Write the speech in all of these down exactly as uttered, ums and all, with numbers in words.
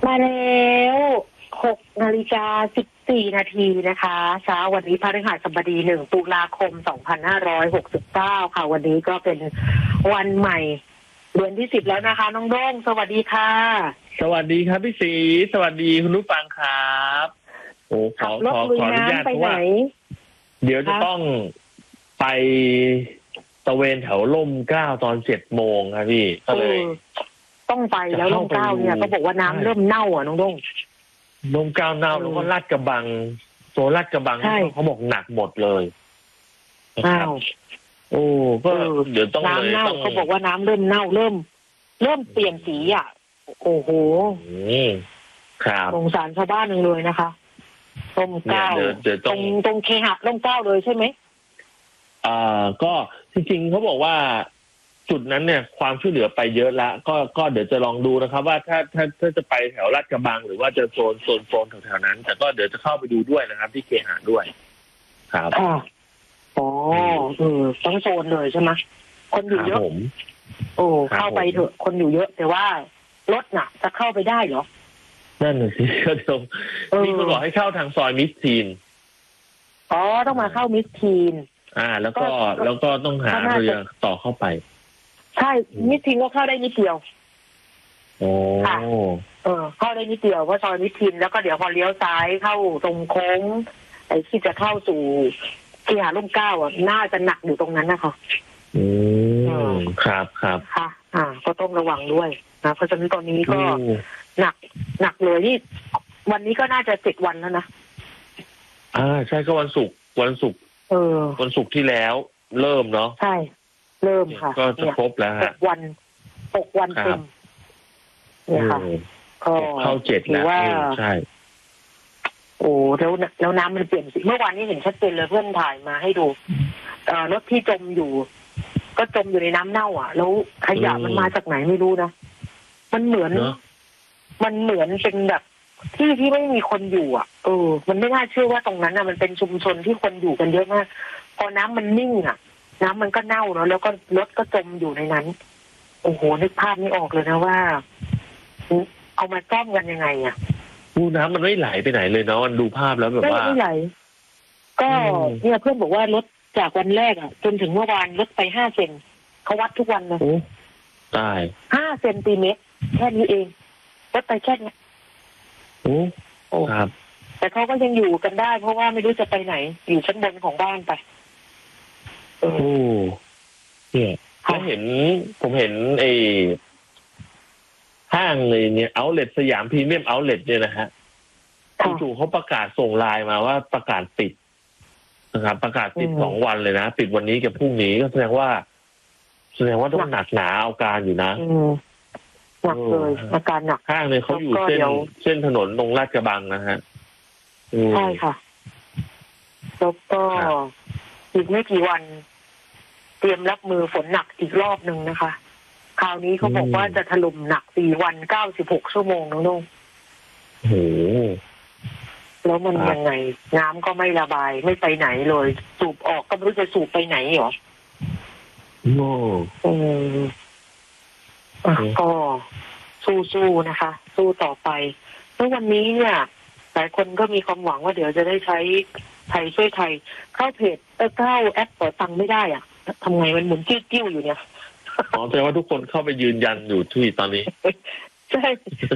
มาแล้วหกนาฬิกาสิบสี่นาทีนะคะเช้าวันนี้พฤหัสบดีหนึ่งตุลาคมสองพันห้าร้อยหกสิบเก้าค่ะวันนี้ก็เป็นวันใหม่เดือนที่สิบแล้วนะคะน้องโด้งสวัสดีค่ะสวัสดีครับพี่ศรีสวัสดีคุณผู้ฟังครับโอ้ขอขอขออนุญาตเพราะว่าเดี๋ยวจะต้องไปตะเวนแถวล่มเกล้าตอนเจ็ดโมงครับพี่ก็เลยต้องไปแล้วล่มเกล้าเนี่ยก็บอกว่าน้ำเริ่มเน่าอ่ะน้องโด้งล่มเกล้าเน่าแล้วก็ลาดกระบังโซนลาดกระบังเขาบอกหนักหมดเลยอ้าวโอ้ก็เดี๋ยวต้องเลยน้ำเน่าเขาบอกว่าน้ำเริ่มเน่าเริ่มเริ่มเปลี่ยนสีอ่ะโอ้โหครับสงสารชาวบ้านเลยนะคะล่มเกล้าตรงตรงเคหะล่มเกล้าเลยใช่ไหมอ่าก็จริงๆเขาบอกว่าจุดนั้นเนี่ยความช่วยเหลือไปเยอะละก็ก็เดี๋ยวจะลองดูนะครับว่าถ้าถ้าถ้าจะไปแถวลาดกระบังหรือว่าจะโซนโซนโซนแถวๆนั้นแต่ก็เดี๋ยวจะเข้าไปดูด้วยนะครับที่เคหะด้วยครับอ๋อเออต้องโซนเลยใช่ไหมคนอยู่เยอะโอ้เข้าไปเถอะคนอยู่เยอะแต่ว่ารถน่ะจะเข้าไปได้เหรอนั่นน่ะสิก็เดี๋ยวนี่ก็บอกให้เข้าทางซอยมิสทีนอ๋อต้องมาเข้ามิสทีนอ่าแล้วก็แล้วก็ต้องหาเรือต่อเข้าไปใช่มิสทีนก็เข้าได้นิดเดียวโอ้เออเข้าได้นิดเดียวเพราะซอยมิสทีนแล้วก็เดี๋ยวพอเลี้ยวซ้ายเข้าตรงโค้งไอ้ที่จะเข้าสู่ที่หาร่มเกล้าอ่ะน่าจะหนักอยู่ตรงนั้นนะคะอืมครับครับค่ะอ่าก็ต้องระวังด้วยนะเพราะฉะนั้นตอนนี้ก็หนักหนักเลยนี่วันนี้ก็น่าจะเจ็ดวันแล้วนะอ่าใช่ก็วันศุกร์วันศุกร์เออวันศุกร์ที่แล้วเริ่มเนาะใช่เริ่มค่ะก็จะครบแล้วฮะหกวันหกวันเต็มเนี่ยค่ะก็เข้าเจ็ดแล้วใช่โอ้แล้วแล้วน้ำมันเปลี่ยนสีเมื่อวานนี้เห็นชัดเจนเลยเพื่อนถ่ายมาให้ดูเอ่อรถที่จมอยู่ก็จมอยู่ในน้ำเน่าอ่ะแล้วขยะมันมาจากไหนไม่รู้นะมันเหมือนมันเหมือนเป็นแบบที่ที่ไม่มีคนอยู่อ่ะเออมันไม่น่าเชื่อว่าตรงนั้นอ่ะมันเป็นชุมชนที่คนอยู่กันเยอะมากพอน้ำมันนิ่งอ่ะน้ำมันก็เน่าเนาะแล้วก็รถก็จมอยู่ในนั้นโอ้โหนึกภาพไม่ออกเลยนะว่าเอามาซ่อมกันยังไงอ่ะอู้น้ำมันไม่ไหลไปไหนเลยเนาะมันดูภาพแล้วแบบว่าไม่ไหลก็เนี่ยเพื่อนบอกว่ารถจากวันแรกอ่ะจนถึงเมื่อวานลดไปห้าเซนเขาวัดทุกวันเลยตายห้าเซนติเมตรแค่นี้เองลดไปแค่นี้โอ้โอ้ครับแต่เขาก็ยังอยู่กันได้เพราะว่าไม่รู้จะไปไหนอยู่ชั้นบนของบ้านไปโอ้เนี่ยผมเห็นผมเห็นไอ้ห้างเลยเนี่ยเอาท์เลทสยามพรีเมียมเอาท์เลทเนี่ยนะฮะจู่ๆเขาประกาศส่งไลน์มาว่าประกาศปิดนะครับประกาศปิดสองวันเลยนะปิดวันนี้กับพรุ่งนี้ก็แสดงว่าแสดงว่าต้องหนักหนาเอาการอยู่นะหนักเลยอาการหนักห้างเลยเขาอยู่เส้นเส้นถนนตรงลาดกระบังนะฮะใช่ค่ะแล้วก็อีกไม่กี่วันเตรียมรับมือฝนหนักอีกรอบหนึ่งนะคะคราวนี้เขาบอกว่าจะถล่มหนักสี่วันเก้าสิบหกชั่วโมงน้องๆโอ้โหแล้วมันยังไงน้ำก็ไม่ระบายไม่ไปไหนเลยสูบออกก็ไม่รู้จะสูบไปไหนหรอโอ้อืมก็สู้ๆนะคะสู้ต่อไปแล้ววันนี้เนี่ยหลายคนก็มีความหวังว่าเดี๋ยวจะได้ใช้ไทยช่วยไทยเข้าเพจเออเข้าแอปเปิดตังไม่ได้อ่ะทำไงมันหมุนกิ้วๆอยู่เนี่ยอ๋อแสดงว่าทุกคนเข้าไปยืนยันอยู่ที่ตอนนี้ใช่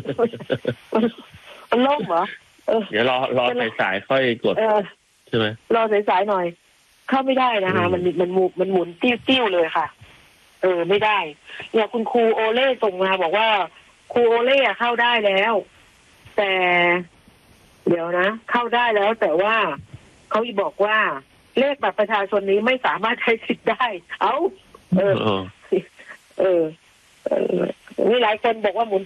มันล่มเหรอเดี๋ยวรอรอสายๆค่อยกดใช่ไหมรอสายๆหน่อยเข้าไม่ได้นะคะมันมันหมุนมันหมุนติ้วๆเลยค่ะเออไม่ได้เนี่ยคุณครูโอเล่ส่งมาบอกว่าครูโอเล่เข้าได้แล้วแต่เดี๋ยวนะเข้าได้แล้วแต่ว่าเขาอีบอกว่าเลขบัตรประชาชนนี้ไม่สามารถใช้สิทธิ์ได้เอ้าเออเออเออมีหลายคนบอกว่าหมุน